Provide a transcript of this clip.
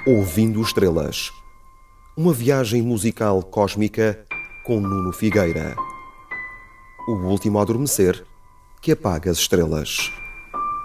Ouvindo Estrelas. Uma viagem musical cósmica com Nuno Figueira. O último a adormecer que apaga as estrelas.